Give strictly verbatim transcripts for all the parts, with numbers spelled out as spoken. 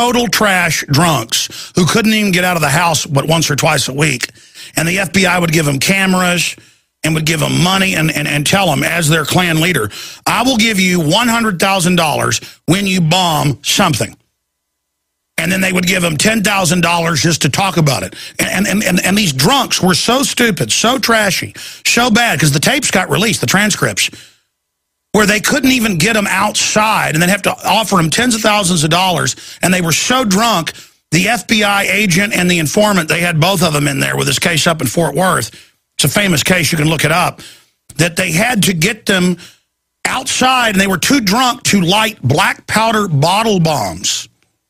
total trash drunks who couldn't even get out of the house but once or twice a week. And the F B I would give them cameras and would give them money and, and, and tell them, as their Klan leader, I will give you one hundred thousand dollars when you bomb something. And then they would give them ten thousand dollars just to talk about it. And, and, and, and these drunks were so stupid, so trashy, so bad, because the tapes got released, the transcripts, where they couldn't even get them outside, and they'd have to offer them tens of thousands of dollars. And they were so drunk, the F B I agent and the informant, they had both of them in there with this case up in Fort Worth. It's a famous case, you can look it up, that they had to get them outside, and they were too drunk to light black powder bottle bombs.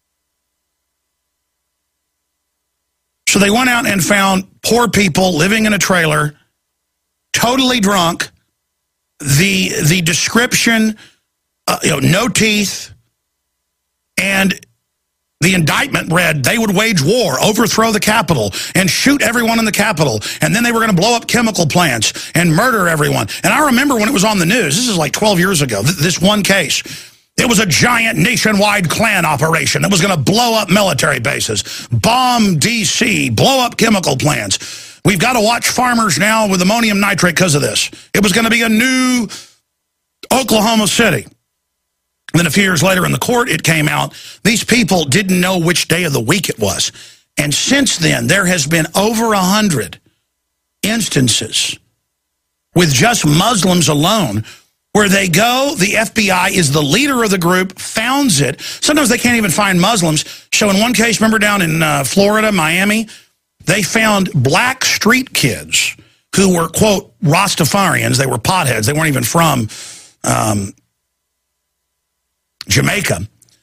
So they went out and found poor people living in a trailer, totally drunk. The the description, uh, you know, no teeth, and the indictment read they would wage war, overthrow the Capitol, and shoot everyone in the Capitol, and then they were going to blow up chemical plants and murder everyone. And I remember when it was on the news, this is like twelve years ago, th this one case. It was a giant nationwide Klan operation that was going to blow up military bases, bomb D C, blow up chemical plants. We've got to watch farmers now with ammonium nitrate because of this. It was going to be a new Oklahoma City. And then a few years later in the court, it came out, these people didn't know which day of the week it was. And since then, there has been over a hundred instances with just Muslims alone where they go, the F B I is the leader of the group, founds it. Sometimes they can't even find Muslims. So in one case, remember down in uh, Florida, Miami, they found black street kids who were, quote, Rastafarians. They were potheads. They weren't even from um, Jamaica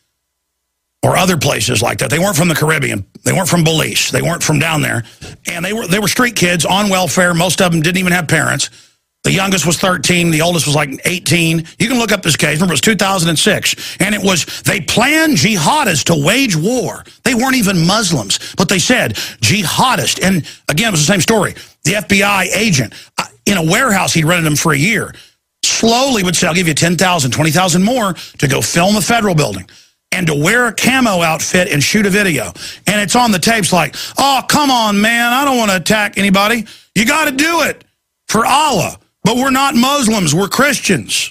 or other places like that. They weren't from the Caribbean. They weren't from Belize. They weren't from down there. And they were, they were street kids on welfare. Most of them didn't even have parents. The youngest was thirteen. The oldest was like eighteen. You can look up this case. Remember, it was two thousand six. And it was, they planned jihadists to wage war. They weren't even Muslims. But they said, jihadist. And again, it was the same story. The F B I agent, uh, in a warehouse, he rented them for a year, slowly would say, I'll give you ten thousand, twenty thousand more to go film a federal building and to wear a camo outfit and shoot a video. And it's on the tapes like, oh, come on, man. I don't want to attack anybody. You got to do it for Allah. But we're not Muslims, we're Christians.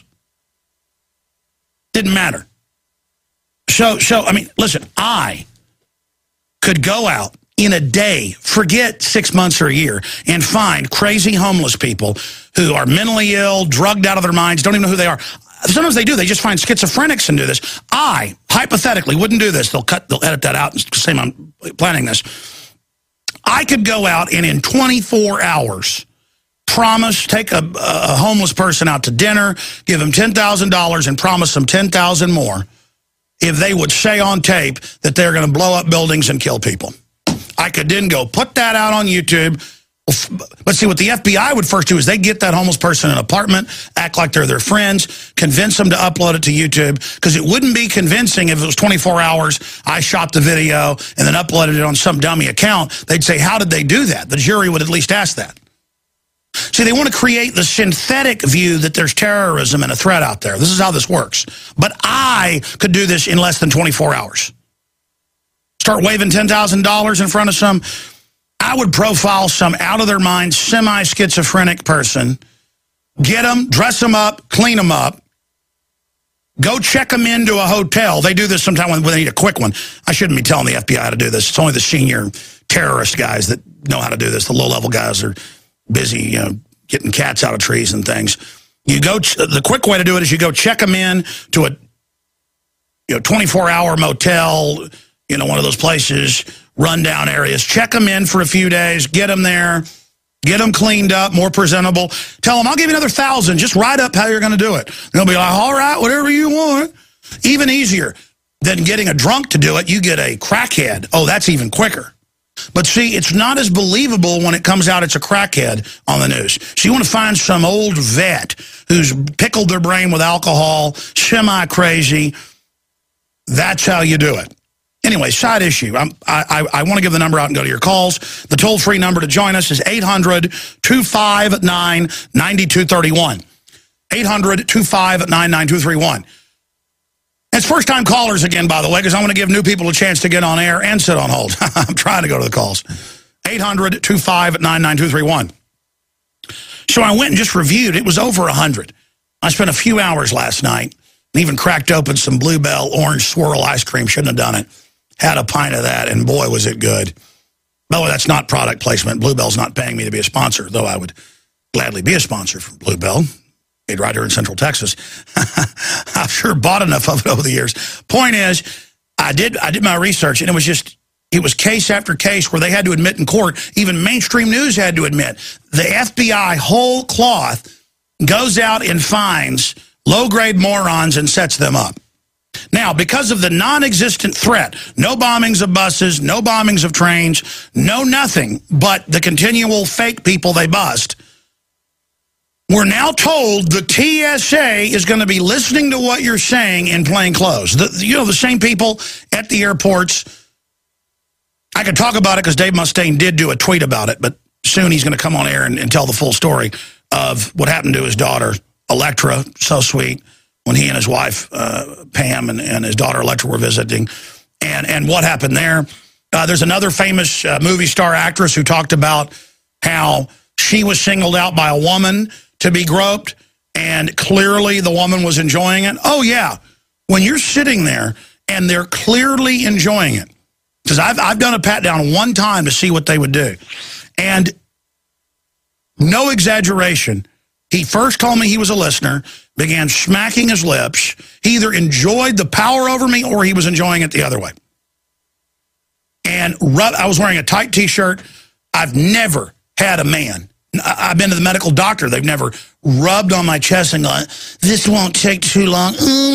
Didn't matter. So, so I mean, listen, I could go out in a day, forget six months or a year, and find crazy homeless people who are mentally ill, drugged out of their minds, don't even know who they are. Sometimes they do. They just find schizophrenics and do this. I, hypothetically, wouldn't do this. They'll cut, they'll edit that out and say I'm planning this. I could go out and in twenty-four hours... promise, take a, a homeless person out to dinner, give them ten thousand dollars and promise them ten thousand dollars more if they would say on tape that they're going to blow up buildings and kill people. I could then go put that out on YouTube. But see, what the F B I would first do is they get that homeless person in an apartment, act like they're their friends, convince them to upload it to YouTube, because it wouldn't be convincing if it was twenty-four hours, I shot the video, and then uploaded it on some dummy account. They'd say, how did they do that? The jury would at least ask that. See, they want to create the synthetic view that there's terrorism and a threat out there. This is how this works. But I could do this in less than twenty-four hours. Start waving ten thousand dollars in front of some, I would profile some out-of-their-mind, semi-schizophrenic person, get them, dress them up, clean them up, go check them into a hotel. They do this sometimes when they need a quick one. I shouldn't be telling the F B I how to do this. It's only the senior terrorist guys that know how to do this. The low-level guys are busy, you know, getting cats out of trees and things. You go, the quick way to do it is you go check them in to a, you know, twenty-four hour motel, you know, one of those places, rundown areas. Check them in for a few days, get them there, get them cleaned up, more presentable. Tell them, I'll give you another thousand. Just write up how you're going to do it. They'll be like, all right, whatever you want. Even easier than getting a drunk to do it, you get a crackhead. Oh, that's even quicker. But see, it's not as believable when it comes out it's a crackhead on the news. So you want to find some old vet who's pickled their brain with alcohol, semi-crazy. That's how you do it. Anyway, side issue. I'm, I, I, I want to give the number out and go to your calls. The toll-free number to join us is eight hundred, two five nine, nine two three one. eight hundred, two five nine, nine two three one. It's first-time callers again, by the way, because I want to give new people a chance to get on air and sit on hold. I'm trying to go to the calls. eight hundred, two five nine, nine two three one. So I went and just reviewed. It was over one hundred. I spent a few hours last night and even cracked open some Bluebell orange swirl ice cream. Shouldn't have done it. Had a pint of that, and boy, was it good. By the way, that's not product placement. Bluebell's not paying me to be a sponsor, though I would gladly be a sponsor for Bluebell. Made right here in Central Texas. I've sure bought enough of it over the years. Point is, I did I did my research, and it was just, it was case after case where they had to admit in court, even mainstream news had to admit, the F B I whole cloth goes out and finds low-grade morons and sets them up. Now, because of the non-existent threat, no bombings of buses, no bombings of trains, no nothing but the continual fake people they bust, we're now told the T S A is going to be listening to what you're saying in plain clothes. The, you know, the same people at the airports. I could talk about it because Dave Mustaine did do a tweet about it, but soon he's going to come on air and, and tell the full story of what happened to his daughter, Electra, so sweet, when he and his wife, uh, Pam, and, and his daughter, Electra, were visiting, and, and what happened there. Uh, there's another famous uh, movie star actress who talked about how she was singled out by a woman to be groped, and clearly the woman was enjoying it. Oh, yeah. When you're sitting there and they're clearly enjoying it, because I've, I've done a pat-down one time to see what they would do, and no exaggeration, he first told me he was a listener, began smacking his lips. He either enjoyed the power over me or he was enjoying it the other way. And rub, I was wearing a tight T-shirt. I've never had a man, I've been to the medical doctor, they've never rubbed on my chest and gone, this won't take too long.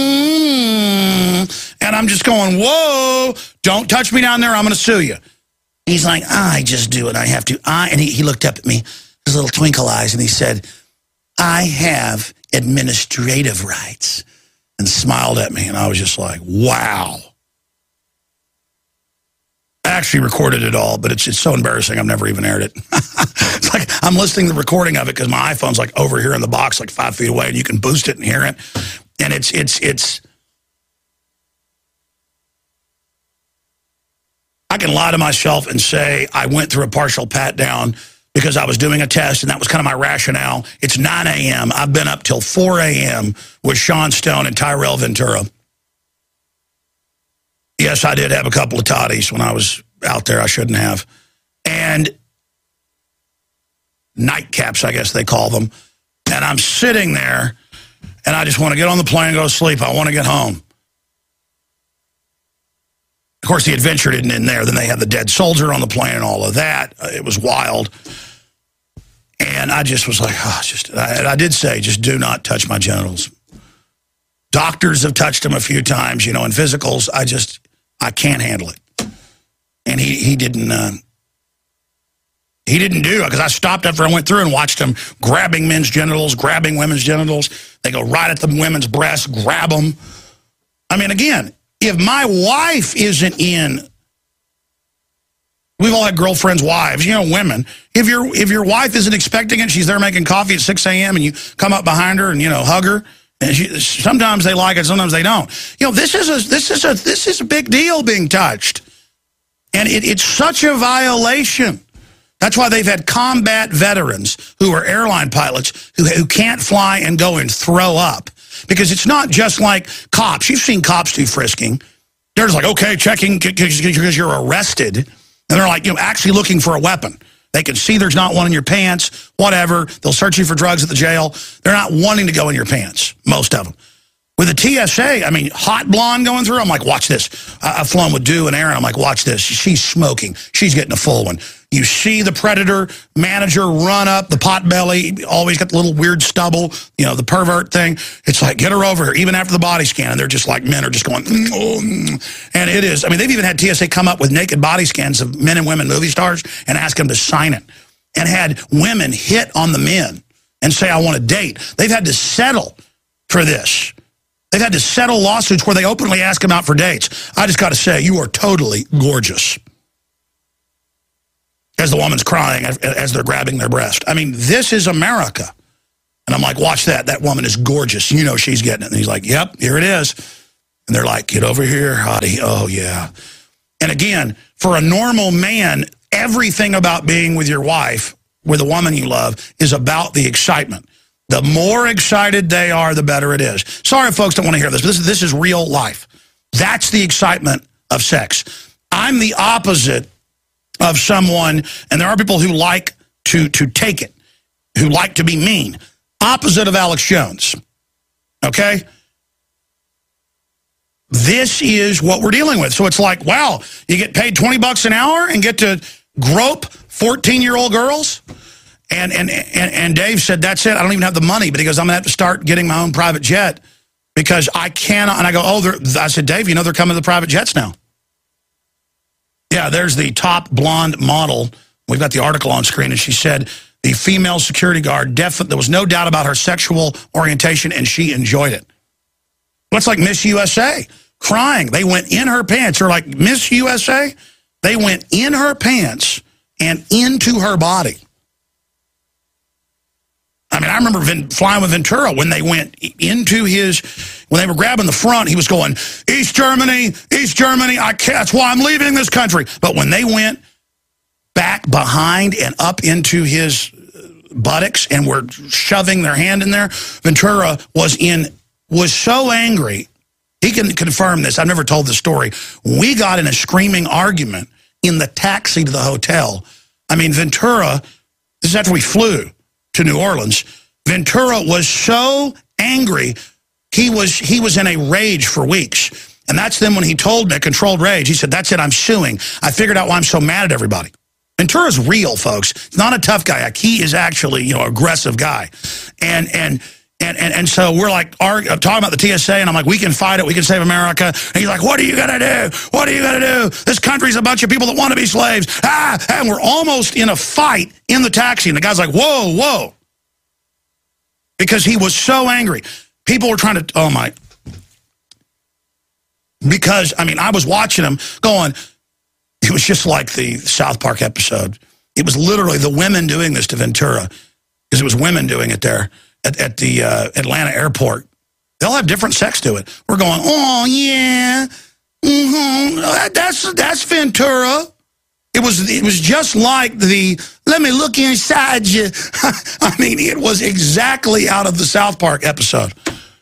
Mm. And I'm just going, whoa, don't touch me down there, I'm going to sue you. He's like, I just do it, I have to. I, and he, he looked up at me, his little twinkle eyes, and he said, I have administrative rights, and smiled at me, and I was just like, wow. I actually recorded it all, but it's it's so embarrassing I've never even aired it. It's like I'm listening to the recording of it because my iPhone's like over here in the box, like five feet away, and you can boost it and hear it. And it's it's it's I can lie to myself and say I went through a partial pat down because I was doing a test, and that was kind of my rationale. It's nine A M I've been up till four A M with Sean Stone and Tyrell Ventura. Yes, I did have a couple of toddies when I was out there. I shouldn't have. And nightcaps, I guess they call them. And I'm sitting there, and I just want to get on the plane and go to sleep. I want to get home. Of course, the adventure didn't end there. Then they had the dead soldier on the plane and all of that. It was wild. And I just was like, oh, just, I, I did say, just do not touch my genitals. Doctors have touched them a few times, you know, in physicals. I just, I can't handle it. And he, he didn't, uh, he didn't do it, because I stopped after I went through and watched him grabbing men's genitals, grabbing women's genitals. They go right at the women's breasts, grab them. I mean, again, if my wife isn't in, we've all had girlfriends' wives, you know, women. If your if your wife isn't expecting it, she's there making coffee at six A M and you come up behind her and, you know, hug her. And she, sometimes they like it, sometimes they don't. You know, this is a this is a this is a big deal being touched, and it, it's such a violation. That's why they've had combat veterans who are airline pilots who who can't fly and go and throw up, because it's not just like cops. You've seen cops do frisking. They're just like, okay, checking because you're arrested, and they're like, you know, actually looking for a weapon. They can see there's not one in your pants, whatever. They'll search you for drugs at the jail. They're not wanting to go in your pants, most of them. With the T S A, I mean, hot blonde going through, I'm like, watch this. I've flown with Dew and Aaron. I'm like, watch this. She's smoking. She's getting a full one. You see the Predator manager run up, the pot belly, always got the little weird stubble, you know, the pervert thing. It's like, get her over here, even after the body scan. And they're just like, men are just going, mm, oh, mm. And it is. I mean, they've even had T S A come up with naked body scans of men and women movie stars and ask them to sign it. And had women hit on the men and say, I want a date. They've had to settle for this. They've had to settle lawsuits where they openly ask them out for dates. I just got to say, you are totally gorgeous. As the woman's crying as they're grabbing their breast. I mean, this is America. And I'm like, watch that. That woman is gorgeous. You know she's getting it. And he's like, yep, here it is. And they're like, get over here, hottie. Oh, yeah. And again, for a normal man, everything about being with your wife, with a woman you love, is about the excitement. The more excited they are, the better it is. Sorry if folks don't want to hear this, but this, this is real life. That's the excitement of sex. I'm the opposite of someone, and there are people who like to, to take it, who like to be mean. Opposite of Alex Jones, okay? This is what we're dealing with. So it's like, wow, you get paid twenty bucks an hour and get to grope fourteen-year-old girls? And, and, and, and Dave said, that's it. I don't even have the money. But he goes, I'm going to have to start getting my own private jet because I cannot. And I go, oh, I said, Dave, you know they're coming to the private jets now. Yeah, there's the top blonde model. We've got the article on screen. And she said the female security guard, definitely, there was no doubt about her sexual orientation, and she enjoyed it. What's like Miss U S A? Crying. They went in her pants. You're like, Miss U S A? They went in her pants and into her body. I mean, I remember Vin, flying with Ventura when they went into his, when they were grabbing the front, he was going, East Germany, East Germany, I can't, that's why I'm leaving this country. But when they went back behind and up into his buttocks and were shoving their hand in there, Ventura was in, was so angry. He can confirm this. I've never told this story. We got in a screaming argument in the taxi to the hotel. I mean, Ventura, this is after we flew to New Orleans. Ventura was so angry, he was he was in a rage for weeks. And that's then when he told me, a controlled rage, he said, that's it, I'm suing. I figured out why I'm so mad at everybody. Ventura's real, folks. He's not a tough guy. Like, he is actually, you know, aggressive guy. And and and and, and so we're like are, talking about the T S A, and I'm like, we can fight it, we can save America. And he's like, what are you gonna do? What are you gonna do? This country's a bunch of people that want to be slaves. Ah, and we're almost in a fight in the taxi. And the guy's like, whoa, whoa. Because he was so angry. People were trying to, oh my. Because, I mean, I was watching him going, it was just like the South Park episode. It was literally the women doing this to Ventura, because it was women doing it there at, at the uh, Atlanta airport. They'll have different sex to it. We're going, oh, yeah, mm-hmm. that's, that's Ventura. It was, it was just like the, let me look inside you. I mean, it was exactly out of the South Park episode.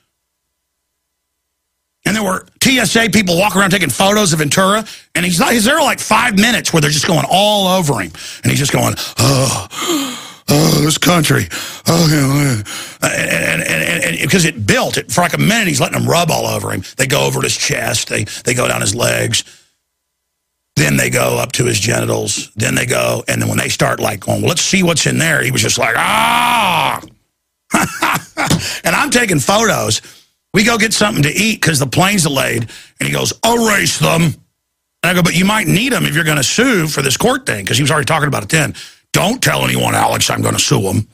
And there were T S A people walking around taking photos of Ventura, and he's, not, he's there like five minutes where they're just going all over him. And he's just going, oh, oh, this country. Oh, yeah. And, and, and, and because it built it, for like a minute, he's letting them rub all over him. They go over his chest. They, they go down his legs. Then they go up to his genitals. Then they go, and then when they start like going, well, let's see what's in there, he was just like, ah. And I'm taking photos. We go get something to eat because the plane's delayed. And he goes, erase them. And I go, but you might need them if you're going to sue for this court thing, because he was already talking about it then. Don't tell anyone, Alex, I'm going to sue him.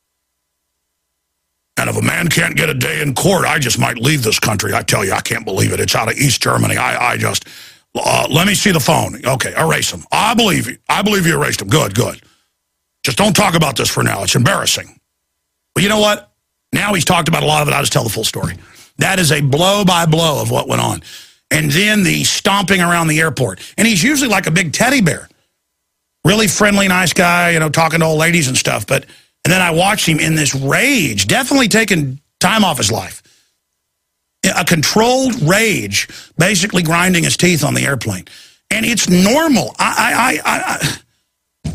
And if a man can't get a day in court, I just might leave this country. I tell you, I can't believe it. It's out of East Germany. I, I just... Uh, let me see the phone. Okay, erase them. I believe you. I believe you erased them. Good, good. Just don't talk about this for now. It's embarrassing. But you know what? Now he's talked about a lot of it. I'll just tell the full story. That is a blow by blow of what went on. And then the stomping around the airport. And he's usually like a big teddy bear. Really friendly, nice guy, you know, talking to old ladies and stuff. But and then I watched him in this rage, definitely taking time off his life. A controlled rage, basically grinding his teeth on the airplane. And it's normal. I, I, I, I,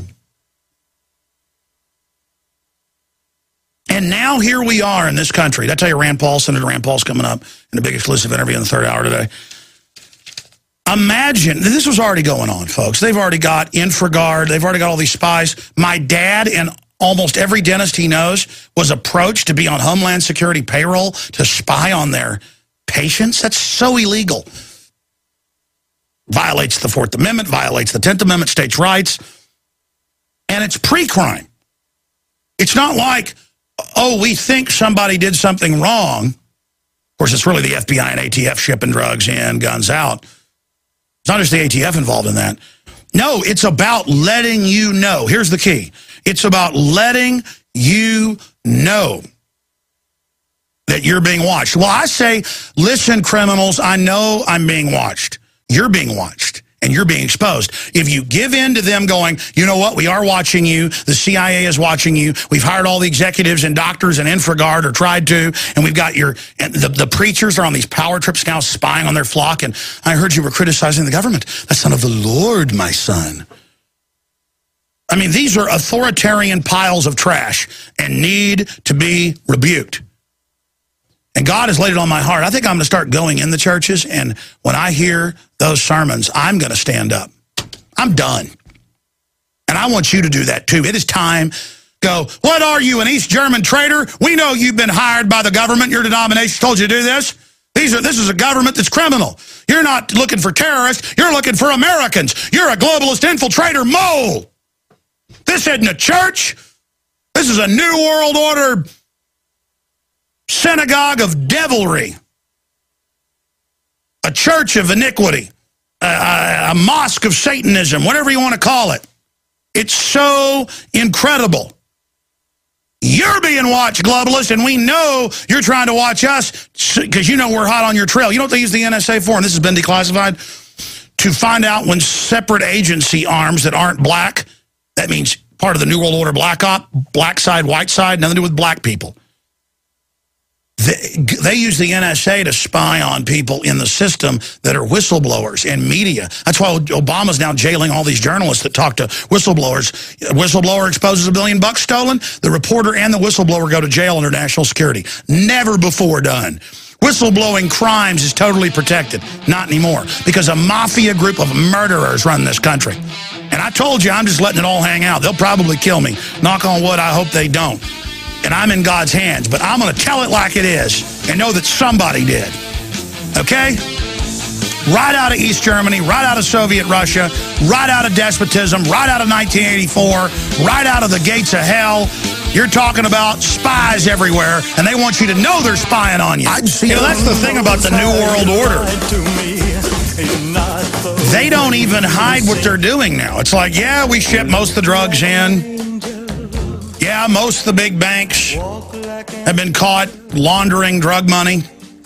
and now here we are in this country. Did I tell you Rand Paul, Senator Rand Paul's coming up in a big exclusive interview in the third hour today? Imagine, this was already going on, folks. They've already got InfraGard. They've already got all these spies. My dad and almost every dentist he knows was approached to be on Homeland Security payroll to spy on their patients. That's so illegal. Violates the Fourth Amendment, violates the Tenth Amendment, states' rights, and it's pre-crime. It's not like, oh, we think somebody did something wrong. Of course, it's really the F B I and A T F shipping drugs in, guns out. It's not just the A T F involved in that. No, it's about letting you know. Here's the key. It's about letting you know that you're being watched. Well, I say, listen, criminals, I know I'm being watched. You're being watched, and you're being exposed. If you give in to them going, you know what, we are watching you, the C I A is watching you, we've hired all the executives and doctors and InfraGard, or tried to, and we've got your, and the, the preachers are on these power trips now spying on their flock, and I heard you were criticizing the government. That's not of the Lord, my son. I mean, these are authoritarian piles of trash and need to be rebuked. And God has laid it on my heart. I think I'm going to start going in the churches, and when I hear those sermons, I'm going to stand up. I'm done. And I want you to do that too. It is time. Go, what are you, an East German traitor? We know you've been hired by the government. Your denomination told you to do this. These are, this is a government that's criminal. You're not looking for terrorists. You're looking for Americans. You're a globalist infiltrator mole. This isn't a church. This is a New World Order synagogue of devilry, a church of iniquity, a, a, a mosque of Satanism, whatever you want to call it. It's so incredible. You're being watched, globalists, and we know you're trying to watch us because you know we're hot on your trail. You know what they use the N S A for, and this has been declassified? To find out when separate agency arms that aren't black, that means part of the New World Order black op, black side, white side, nothing to do with black people. They, they use the N S A to spy on people in the system that are whistleblowers and media. That's why Obama's now jailing all these journalists that talk to whistleblowers. A whistleblower exposes a billion bucks stolen. The reporter and the whistleblower go to jail under national security. Never before done. Whistleblowing crimes is totally protected. Not anymore. Because a mafia group of murderers run this country. And I told you, I'm just letting it all hang out. They'll probably kill me. Knock on wood, I hope they don't. And I'm in God's hands, but I'm going to tell it like it is and know that somebody did. Okay? Right out of East Germany, right out of Soviet Russia, right out of despotism, right out of nineteen eighty-four, right out of the gates of hell. You're talking about spies everywhere, and they want you to know they're spying on you. You know, that's the thing about the New World Order. They don't even hide what they're doing now. It's like, yeah, we ship most of the drugs in. Yeah, most of the big banks have been caught laundering drug money.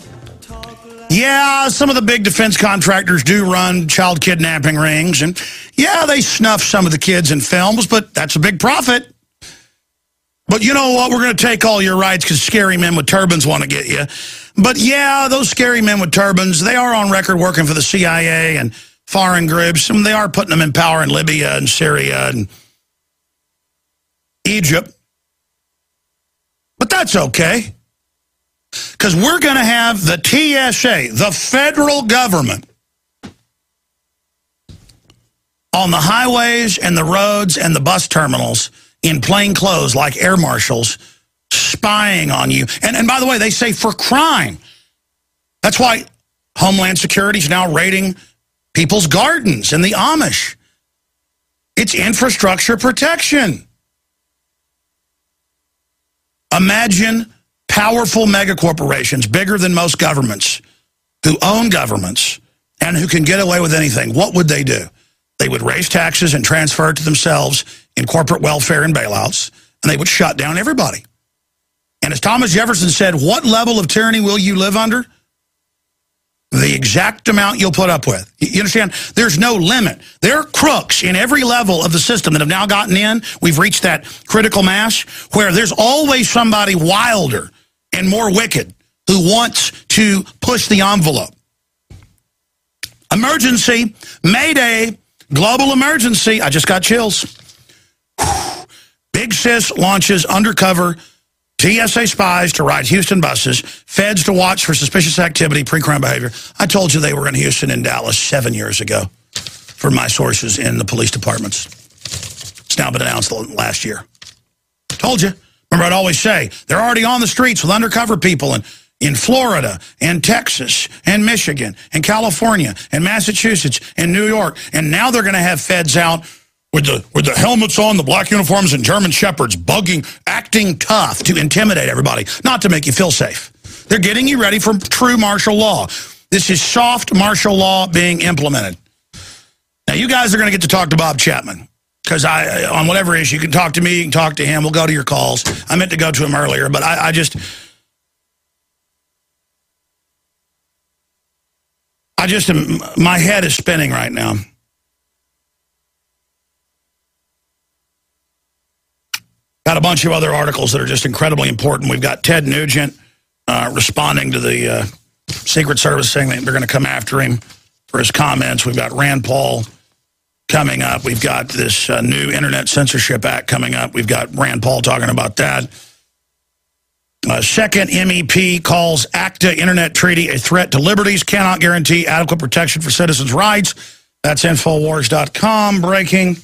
Yeah, some of the big defense contractors do run child kidnapping rings. And yeah, they snuff some of the kids in films, but that's a big profit. But you know what? We're going to take all your rights because scary men with turbans want to get you. But yeah, those scary men with turbans, they are on record working for the C I A and foreign groups. And they are putting them in power in Libya and Syria and Egypt. But that's okay. Because we're going to have the T S A, the federal government, on the highways and the roads and the bus terminals in plain clothes like air marshals spying on you. And, and by the way, they say for crime. That's why Homeland Security is now raiding people's gardens and the Amish. It's infrastructure protection. Imagine powerful megacorporations, bigger than most governments, who own governments and who can get away with anything. What would they do? They would raise taxes and transfer it to themselves in corporate welfare and bailouts, and they would shut down everybody. And as Thomas Jefferson said, what level of tyranny will you live under? The exact amount you'll put up with. You understand? There's no limit. There are crooks in every level of the system that have now gotten in. We've reached that critical mass where there's always somebody wilder and more wicked who wants to push the envelope. Emergency, Mayday, global emergency. I just got chills. Big Sis launches undercover T S A spies to ride Houston buses, feds to watch for suspicious activity, pre-crime behavior. I told you they were in Houston and Dallas seven years ago from my sources in the police departments. It's now been announced last year. Told you. Remember, I'd always say, they're already on the streets with undercover people in, in Florida and Texas and Michigan and California and Massachusetts and New York. And now they're going to have feds out with the, with the helmets on, the black uniforms, and German shepherds bugging, acting tough to intimidate everybody, not to make you feel safe. They're getting you ready for true martial law. This is soft martial law being implemented. Now, you guys are going to get to talk to Bob Chapman, because I, on whatever issue, you can talk to me, you can talk to him, we'll go to your calls. I meant to go to him earlier, but I, I just, I just am, my head is spinning right now. Got a bunch of other articles that are just incredibly important. We've got Ted Nugent uh, responding to the uh, Secret Service saying that they're going to come after him for his comments. We've got Rand Paul coming up. We've got this uh, new Internet Censorship Act coming up. We've got Rand Paul talking about that. Uh, second M E P calls ACTA Internet Treaty a threat to liberties, cannot guarantee adequate protection for citizens' rights. That's Infowars dot com breaking.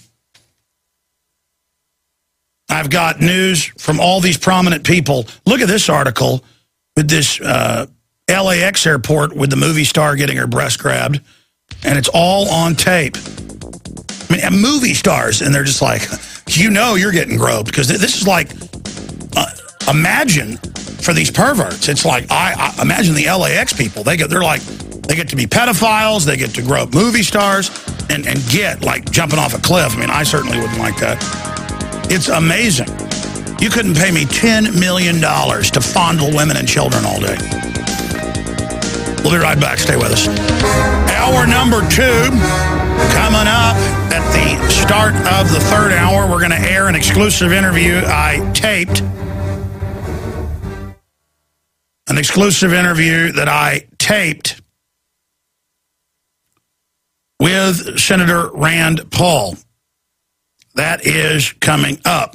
I've got news from all these prominent people. Look at this article with this uh, L A X airport with the movie star getting her breast grabbed, and it's all on tape. I mean, and movie stars, and they're just like, you know you're getting groped, because this is like, uh, imagine for these perverts. It's like, I, I imagine the L A X people. They get, they're like, they get to be pedophiles, they get to grope movie stars, and, and get, like, jumping off a cliff. I mean, I certainly wouldn't like that. It's amazing. You couldn't pay me ten million dollars to fondle women and children all day. We'll be right back. Stay with us. Hour number two coming up at the start of the third hour. We're going to air an exclusive interview I taped. An exclusive interview that I taped with Senator Rand Paul. That is coming up.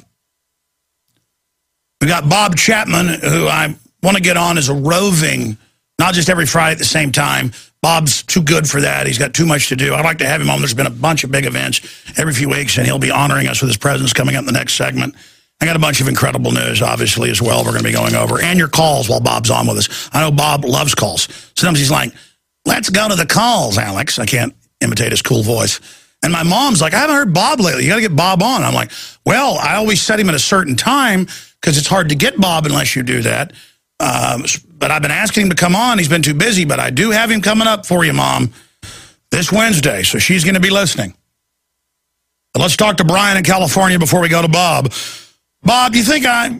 We got Bob Chapman, who I want to get on as a roving, not just every Friday at the same time. Bob's too good for that. He's got too much to do. I'd like to have him on. There's been a bunch of big events every few weeks, and he'll be honoring us with his presence coming up in the next segment. I got a bunch of incredible news, obviously, as well, we're going to be going over. And your calls while Bob's on with us. I know Bob loves calls. Sometimes he's like, let's go to the calls, Alex. I can't imitate his cool voice. And my mom's like, I haven't heard Bob lately. You got to get Bob on. I'm like, well, I always set him at a certain time because it's hard to get Bob unless you do that. Um, but I've been asking him to come on. He's been too busy, but I do have him coming up for you, Mom, this Wednesday. So she's going to be listening. But let's talk to Brian in California before we go to Bob. Bob, do you think I,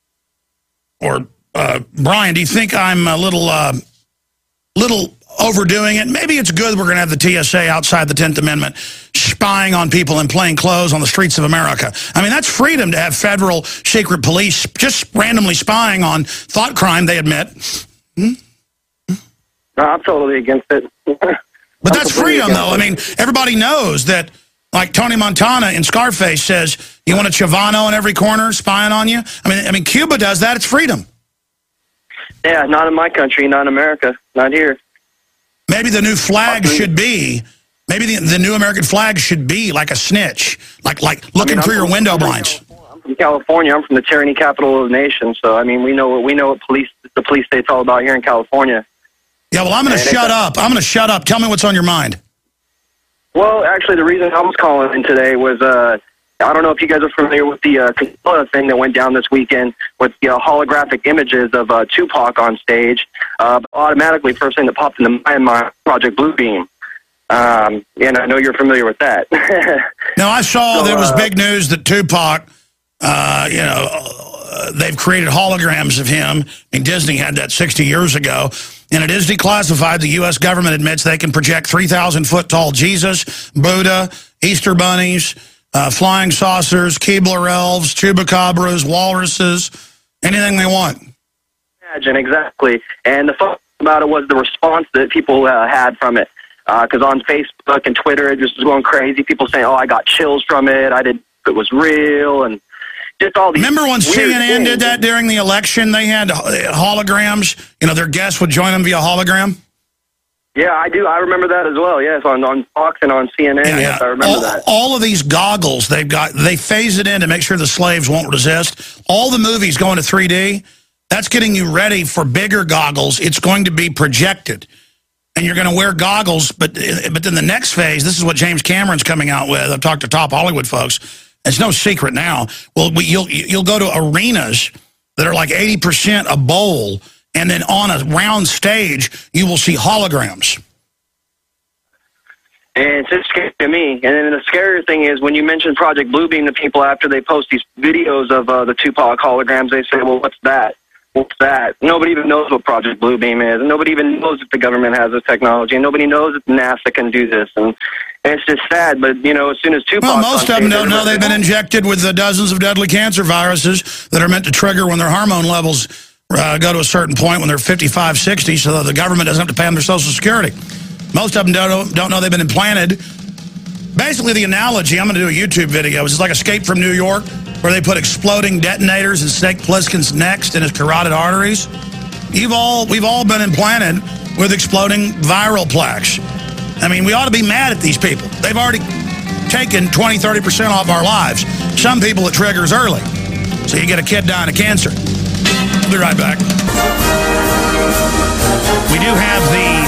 or uh, Brian, do you think I'm a little, uh, little overdoing it? Maybe it's good we're going to have the T S A outside the tenth Amendment spying on people in plain clothes on the streets of America. I mean, that's freedom to have federal secret police just randomly spying on thought crime they admit. Hmm? No, I'm totally against it. But that's freedom, though. I mean, everybody knows that, like Tony Montana in Scarface says, you want a Chavano in every corner spying on you? I mean, I mean, Cuba does that. It's freedom. Yeah, not in my country, not in America, not here. Maybe the new flag should be, maybe the, the new American flag should be like a snitch, like like looking I mean, through your window blinds. I'm from California. I'm from the tyranny capital of the nation. So I mean, we know what we know what police the police state's all about here in California. Yeah, well, I'm going to shut up. I'm going to shut up. Tell me what's on your mind. Well, actually, the reason I was calling in today was uh, I don't know if you guys are familiar with the uh, thing that went down this weekend with the uh, holographic images of uh, Tupac on stage. Uh, automatically, first thing that popped into my mind, Project Bluebeam. Um, and I know you're familiar with that. Now, I saw so, there was uh, big news that Tupac, uh, you know, uh, they've created holograms of him. I mean, Disney had that sixty years ago. And it is declassified. The U S government admits they can project three thousand foot tall Jesus, Buddha, Easter bunnies, uh, flying saucers, Keebler elves, chupacabras, walruses, anything they want. Imagine, exactly. And the fun about it was the response that people uh, had from it. Because uh, on Facebook and Twitter, it just was going crazy. People saying, oh, I got chills from it. I didn't it was real. And just all these Remember when C N N things. did that during the election? They had holograms. You know, their guests would join them via hologram. Yeah, I do. I remember that as well. Yes, on, on Fox and on C N N. Yeah, yes, yeah. I remember all, that. All of these goggles they've got, they phase it in to make sure the slaves won't resist. All the movies going to three D. That's getting you ready for bigger goggles. It's going to be projected. And you're going to wear goggles, but but then the next phase, this is what James Cameron's coming out with. I've talked to top Hollywood folks. It's no secret now. Well, we, you'll you'll go to arenas that are like eighty percent a bowl, and then on a round stage, you will see holograms. And it's just scary to me. And then the scarier thing is when you mention Project Bluebeam to people after they post these videos of uh, the Tupac holograms, they say, well, what's that? what's that? Nobody even knows what Project Bluebeam is, and nobody even knows that the government has this technology, and nobody knows that NASA can do this, and, and it's just sad. But you know, as soon as Tupac, well, most of them don't know they've been injected with the dozens of deadly cancer viruses that are meant to trigger when their hormone levels uh, go to a certain point when they're fifty-five, sixty, so that the government doesn't have to pay them their Social Security. Most of them don't don't know they've been implanted. Basically, the analogy, I'm going to do a YouTube video, is like Escape from New York, where they put exploding detonators in Snake Plissken's necks and his carotid arteries. You've all, we've all been implanted with exploding viral plaques. I mean, we ought to be mad at these people. They've already taken twenty, thirty percent off our lives. Some people, it triggers early. So you get a kid dying of cancer. We'll be right back. We do have the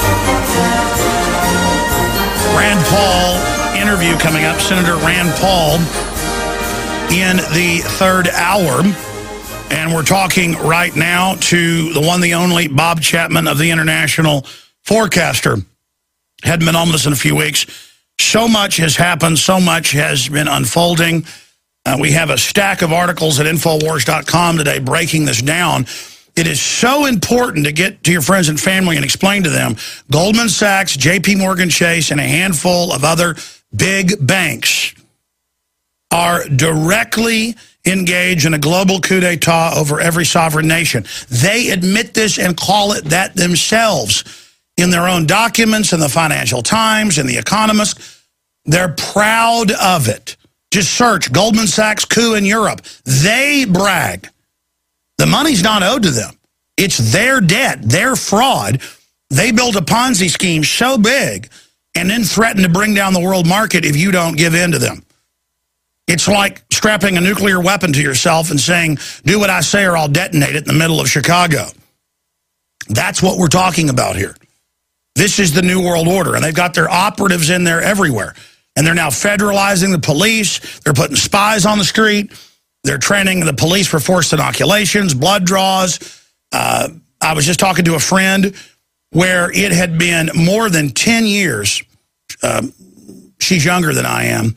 Rand Paul interview coming up, Senator Rand Paul, in the third hour. And we're talking right now to the one, the only, Bob Chapman of the International Forecaster. Hadn't been on this in a few weeks. So much has happened. So much has been unfolding. Uh, we have a stack of articles at Infowars dot com today breaking this down. It is so important to get to your friends and family and explain to them Goldman Sachs, J P Morgan Chase, and a handful of other big banks are directly engaged in a global coup d'etat over every sovereign nation. They admit this and call it that themselves in their own documents, in the Financial Times, in The Economist. They're proud of it. Just search Goldman Sachs coup in Europe. They brag. The money's not owed to them. It's their debt, their fraud. They built a Ponzi scheme so big and then threaten to bring down the world market if you don't give in to them. It's like strapping a nuclear weapon to yourself and saying, do what I say or I'll detonate it in the middle of Chicago. That's what we're talking about here. This is the New World Order, and they've got their operatives in there everywhere. And they're now federalizing the police. They're putting spies on the street. They're training the police for forced inoculations, blood draws. Uh, I was just talking to a friend where it had been more than ten years. Um, she's younger than I am.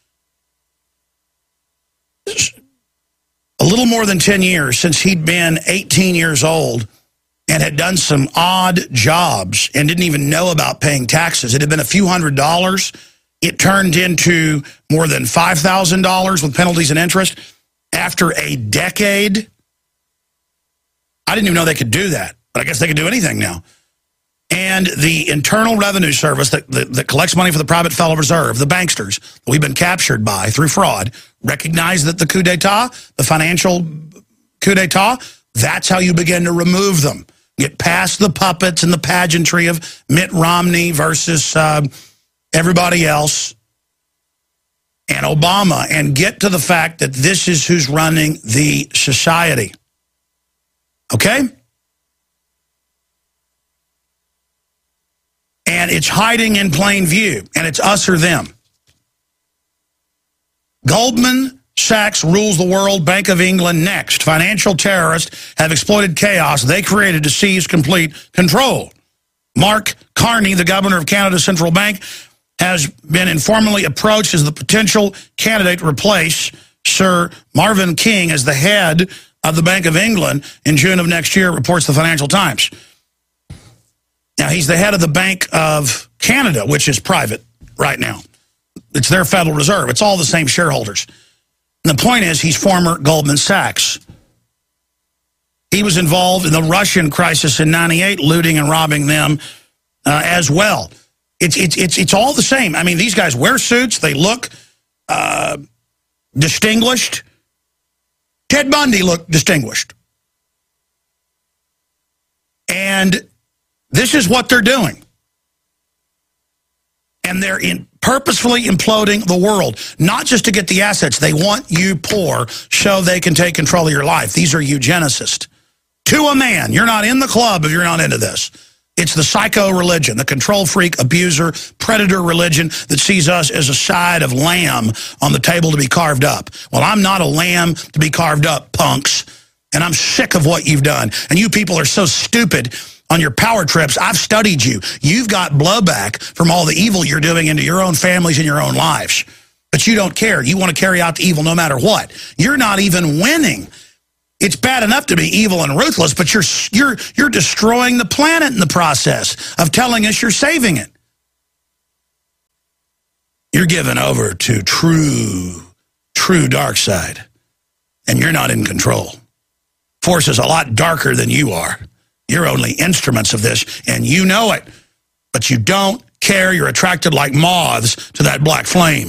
A little more than ten years since he'd been eighteen years old and had done some odd jobs and didn't even know about paying taxes. It had been a few hundred dollars. It turned into more than five thousand dollars with penalties and interest. After a decade, I didn't even know they could do that, but I guess they could do anything now. And the Internal Revenue Service that, that, that collects money for the Private Federal Reserve, the banksters that we've been captured by through fraud, recognize that the coup d'etat, the financial coup d'etat, that's how you begin to remove them. Get past the puppets and the pageantry of Mitt Romney versus uh, everybody else and Obama, and get to the fact that this is who's running the society. Okay? And it's hiding in plain view, and it's us or them. Goldman Sachs rules the world, Bank of England next. Financial terrorists have exploited chaos they created to seize complete control. Mark Carney, the governor of Canada's central bank, has been informally approached as the potential candidate to replace Sir Marvin King as the head of the Bank of England in June of next year, reports the Financial Times. Now, he's the head of the Bank of Canada, which is private right now. It's their Federal Reserve. It's all the same shareholders. And the point is, he's former Goldman Sachs. He was involved in the Russian crisis in ninety-eight, looting and robbing them uh, as well. It's, it's, it's, it's all the same. I mean, these guys wear suits. They look uh, distinguished. Ted Bundy looked distinguished. And this is what they're doing. And they're in purposefully imploding the world, not just to get the assets. They want you poor so they can take control of your life. These are eugenicists. To a man, you're not in the club if you're not into this. It's the psycho religion, the control freak, abuser, predator religion that sees us as a side of lamb on the table to be carved up. Well, I'm not a lamb to be carved up, punks, and I'm sick of what you've done. And you people are so stupid on your power trips. I've studied you. You've got blowback from all the evil you're doing into your own families and your own lives. But you don't care. You want to carry out the evil no matter what. You're not even winning It's bad enough to be evil and ruthless, but you're you're you're destroying the planet in the process of telling us you're saving it. You're given over to true, true dark side, and you're not in control. Force is a lot darker than you are. You're only instruments of this, and you know it, but you don't care. You're attracted like moths to that black flame.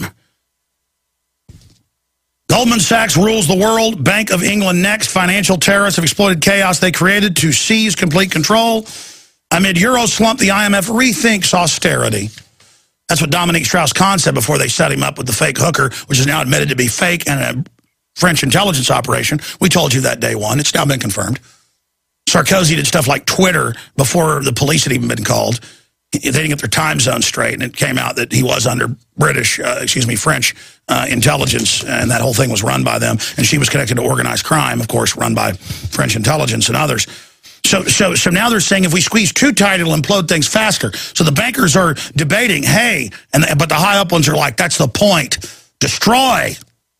Goldman Sachs rules the world. Bank of England next. Financial terrorists have exploited chaos they created to seize complete control. Amid Euro slump, the I M F rethinks austerity. That's what Dominique Strauss-Kahn said before they set him up with the fake hooker, which is now admitted to be fake and a French intelligence operation. We told you that day one. It's now been confirmed. Sarkozy did stuff like Twitter before the police had even been called. They didn't get their time zone straight, and it came out that he was under British, uh, excuse me, French uh, intelligence, and that whole thing was run by them. And she was connected to organized crime, of course, run by French intelligence and others. So, so, so now they're saying if we squeeze too tight, it'll implode things faster. So the bankers are debating, hey, and but the high up ones are like, that's the point, destroy.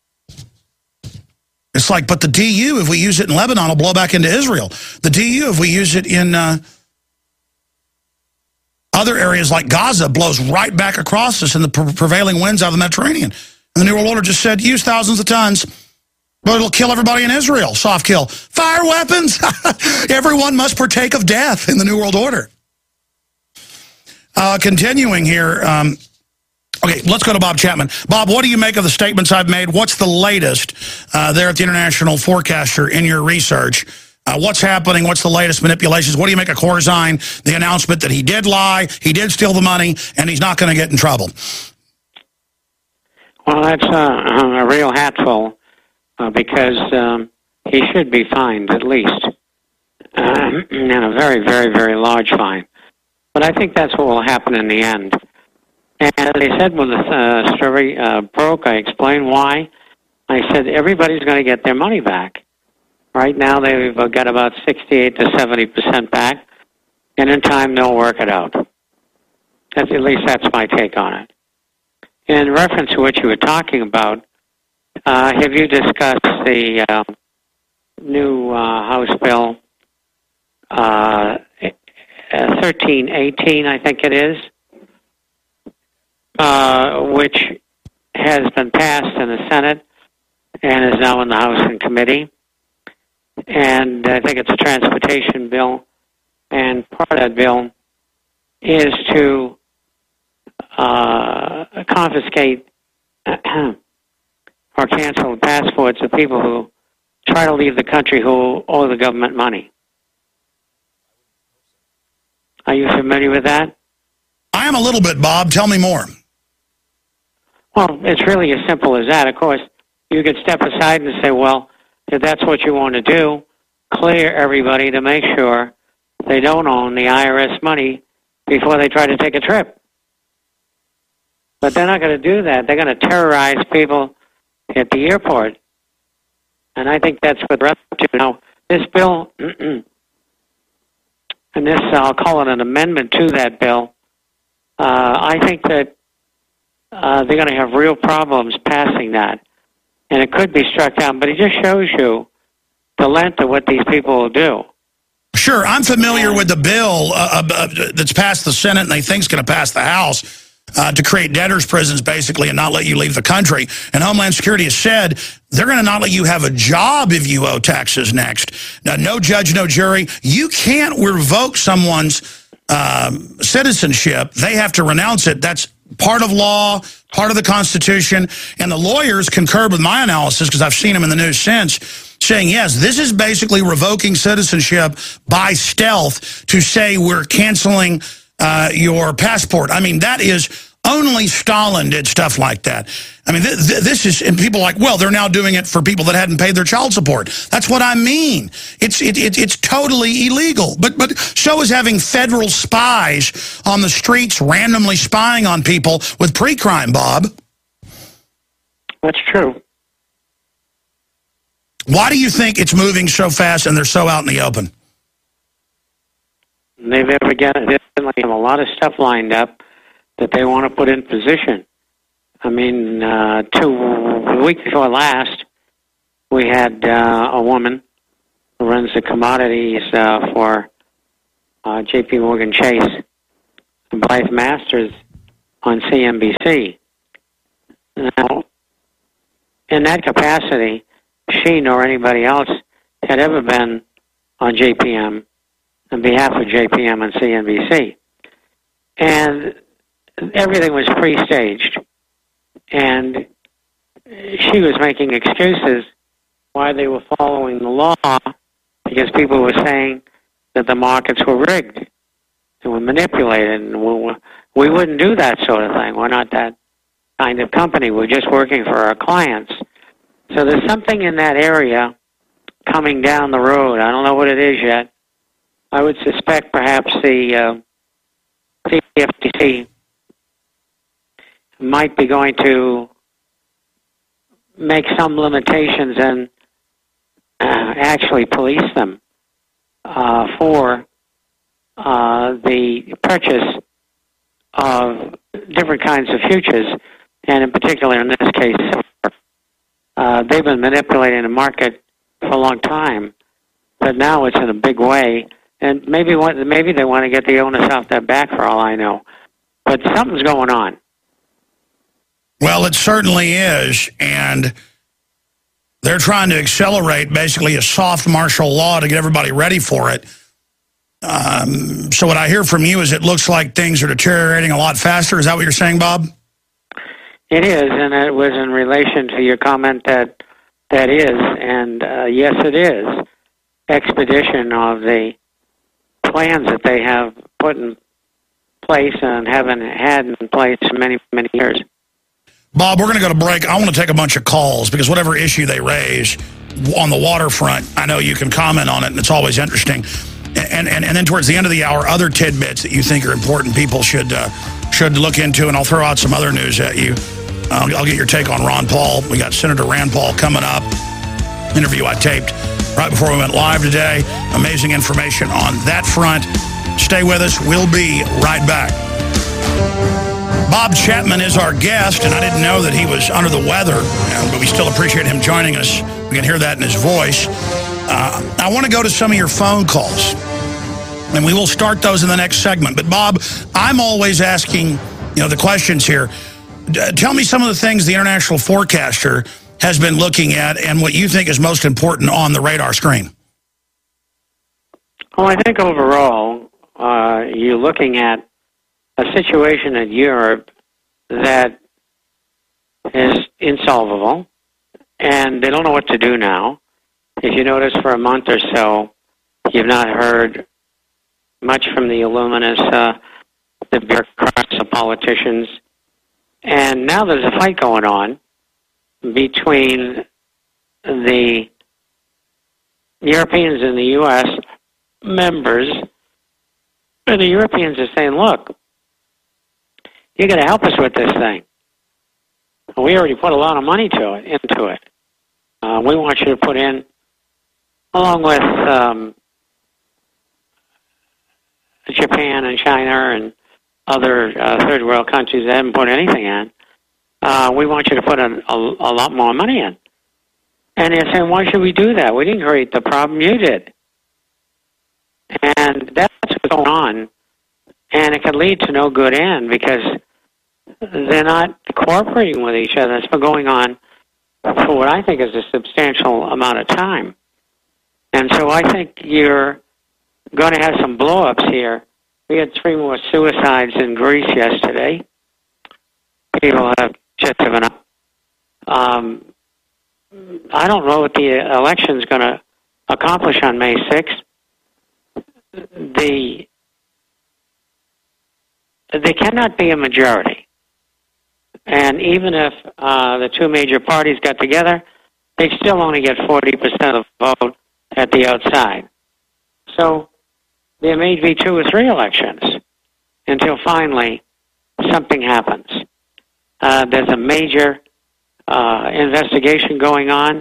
It's like, but the D U, if we use it in Lebanon, will blow back into Israel. The D U, if we use it in uh, other areas like Gaza, blows right back across us in the pre prevailing winds out of the Mediterranean. And the New World Order just said, use thousands of tons, but it'll kill everybody in Israel. Soft kill. Fire weapons. Everyone must partake of death in the New World Order. Uh, continuing here. Um, okay, let's go to Bob Chapman. Bob, what do you make of the statements I've made? What's the latest uh, there at the International Forecaster in your research? Uh, what's happening? What's the latest manipulations? What do you make of Corzine, the announcement that he did lie, he did steal the money, and he's not going to get in trouble? Well, that's uh, a real hatful, uh, because um, he should be fined at least, uh, and a very, very, very large fine. But I think that's what will happen in the end. And as I said when the uh, story uh, broke, I explained why. I said everybody's going to get their money back. Right now, they've got about sixty-eight to seventy percent back, and in time, they'll work it out. That's, at least that's my take on it. In reference to what you were talking about, uh, have you discussed the uh, new uh, House bill uh, thirteen eighteen, I think it is, uh, which has been passed in the Senate and is now in the House and committee? And I think it's a transportation bill, and part of that bill is to uh, confiscate or cancel passports of people who try to leave the country who owe the government money. Are you familiar with that? I am a little bit, Bob. Tell me more. Well, it's really as simple as that. Of course, you could step aside and say, well, if that's what you want to do, clear everybody to make sure they don't own the I R S money before they try to take a trip. But they're not going to do that. They're going to terrorize people at the airport. And I think that's what they're up to. Now, this bill, and this, I'll call it an amendment to that bill, uh, I think that uh, they're going to have real problems passing that. And it could be struck down, but it just shows you the length of what these people will do. Sure, I'm familiar with the bill uh, uh, that's passed the Senate and they think is going to pass the House uh, to create debtors' prisons, basically, and not let you leave the country. And Homeland Security has said they're going to not let you have a job if you owe taxes next. Now, no judge, no jury. You can't revoke someone's um, citizenship. They have to renounce it. That's part of law, part of the Constitution, and the lawyers concurred with my analysis, because I've seen them in the news since, saying, yes, this is basically revoking citizenship by stealth to say we're canceling uh, your passport. I mean, that is, only Stalin did stuff like that. I mean, th th this is, and people are like, well, they're now doing it for people that hadn't paid their child support. That's what I mean. It's it, it, it's totally illegal. But but so is having federal spies on the streets randomly spying on people with pre-crime, Bob. That's true. Why do you think it's moving so fast and they're so out in the open? They've evidently have a lot of stuff lined up that they want to put in position. I mean, uh, two, the week before last, we had uh, a woman who runs the commodities uh, for uh, J P Morgan Chase, Blythe Masters on C N B C. Now, in that capacity, she nor anybody else had ever been on J P M on behalf of J P M and C N B C. And everything was pre-staged. And she was making excuses why they were following the law, because people were saying that the markets were rigged and were manipulated, and we, we wouldn't do that sort of thing. We're not that kind of company. We're just working for our clients. So there's something in that area coming down the road. I don't know what it is yet. I would suspect perhaps the uh, C F T C might be going to make some limitations and uh, actually police them uh, for uh, the purchase of different kinds of futures, and in particular in this case, silver. Uh, they've been manipulating the market for a long time, but now it's in a big way, and maybe what, maybe they want to get the onus off their back for all I know. But something's going on. Well, it certainly is, and they're trying to accelerate basically a soft martial law to get everybody ready for it. Um, so what I hear from you is it looks like things are deteriorating a lot faster. Is that what you're saying, Bob? It is, and it was in relation to your comment that that is, and uh, yes, it is, expedition of the plans that they have put in place and haven't had in place for many, many years. Bob, we're going to go to break. I want to take a bunch of calls because whatever issue they raise on the waterfront, I know you can comment on it, and it's always interesting. And, and, and then towards the end of the hour, other tidbits that you think are important people should uh, should look into, and I'll throw out some other news at you. Uh, I'll get your take on Ron Paul. We got Senator Rand Paul coming up. Interview I taped right before we went live today. Amazing information on that front. Stay with us. We'll be right back. Bob Chapman is our guest, and I didn't know that he was under the weather, but we still appreciate him joining us. We can hear that in his voice. Uh, I want to go to some of your phone calls, and we will start those in the next segment. But, Bob, I'm always asking, you know, the questions here. D- tell me some of the things the International Forecaster has been looking at and what you think is most important on the radar screen. Well, I think overall, uh, you're looking at a situation in Europe that is insolvable, and they don't know what to do now. If you notice, for a month or so, you've not heard much from the Illuminists, uh, the bureaucrats, the politicians, and now there's a fight going on between the Europeans and the U S members, and the Europeans are saying, look, you got to help us with this thing. We already put a lot of money to it, into it. Uh, we want you to put in, along with um, Japan and China and other uh, third world countries that haven't put anything in, uh, we want you to put a, a, a lot more money in. And they're saying, why should we do that? We didn't create the problem, you did. And that's what's going on. And it could lead to no good end because they're not cooperating with each other. It's been going on for what I think is a substantial amount of time. And so I think you're going to have some blow-ups here. We had three more suicides in Greece yesterday. People have just given up. Um, I don't know what the election's going to accomplish on May sixth. The There cannot be a majority. And even if uh, the two major parties got together, they still only get forty percent of the vote at the outside. So there may be two or three elections until finally something happens. Uh, there's a major uh, investigation going on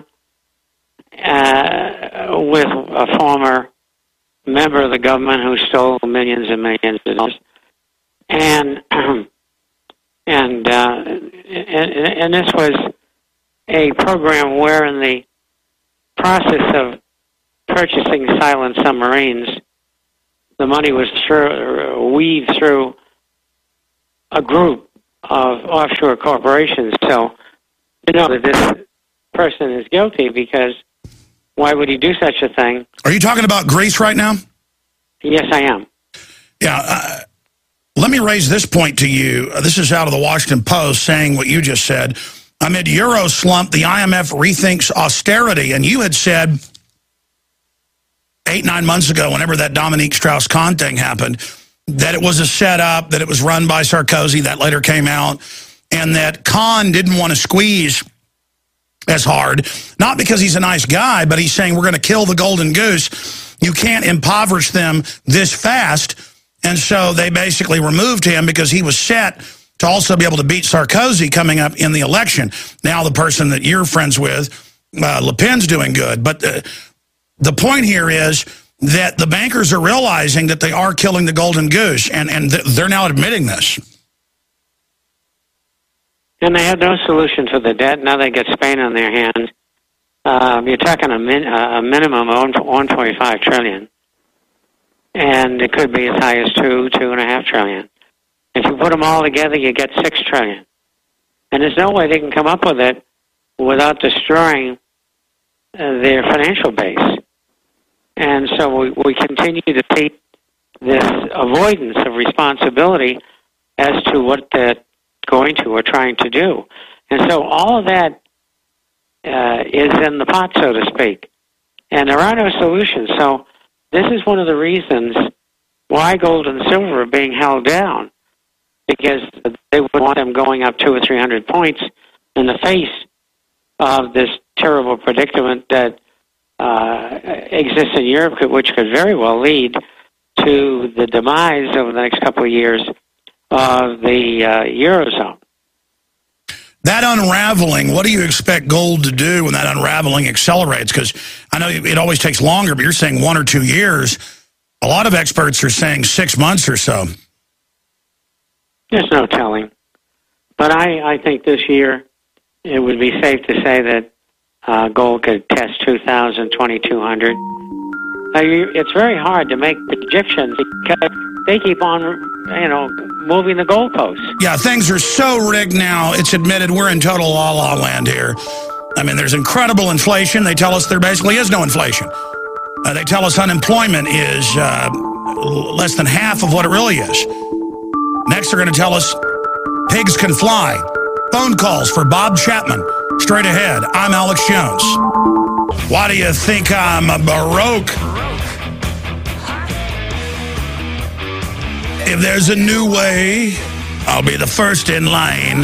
uh, with a former member of the government who stole millions and millions of dollars. And and, uh, and and this was a program where, in the process of purchasing silent submarines, the money was through, weaved through a group of offshore corporations. So you know that this person is guilty, because why would he do such a thing? Are you talking about Greece right now? Yes, I am. Yeah. Uh, let me raise this point to you. Uh, this is out of the Washington Post saying what you just said. Amid Euro slump, the I M F rethinks austerity. And you had said eight, nine months ago, whenever that Dominique Strauss-Kahn thing happened, that it was a setup, that it was run by Sarkozy. That later came out. And that Kahn didn't want to squeeze as hard, not because he's a nice guy, but he's saying we're going to kill the golden goose. You can't impoverish them this fast. And so they basically removed him because he was set to also be able to beat Sarkozy coming up in the election. Now the person that you're friends with, uh, Le Pen's doing good. But uh, the point here is that the bankers are realizing that they are killing the golden goose, and, and th they're now admitting this. And they had no solution for the debt. Now they get Spain on their hands. Um, you're talking a, min a minimum of one point five trillion dollars. And it could be as high as two, two and a half trillion. If you put them all together, you get six trillion. And there's no way they can come up with it without destroying uh, their financial base. And so we, we continue to see this avoidance of responsibility as to what they're going to or trying to do. And so all of that uh, is in the pot, so to speak. And there are no solutions. So this is one of the reasons why gold and silver are being held down, because they would want them going up two or three hundred points in the face of this terrible predicament that uh, exists in Europe, which could very well lead to the demise over the next couple of years of the uh, Eurozone. That unraveling, what do you expect gold to do when that unraveling accelerates? Because I know it always takes longer, but you're saying one or two years. A lot of experts are saying six months or so. There's no telling. But I, I think this year it would be safe to say that uh, gold could test two thousand, twenty-two hundred. Uh, you, it's very hard to make predictions because they keep on, you know, moving the goalposts. Yeah, things are so rigged now. It's admitted we're in total la-la land here. I mean, there's incredible inflation. They tell us there basically is no inflation. Uh, they tell us unemployment is uh, less than half of what it really is. Next, they're going to tell us pigs can fly. Phone calls for Bob Chapman. Straight ahead, I'm Alex Jones. Why do you think I'm a Baroque? If there's a new way, I'll be the first in line.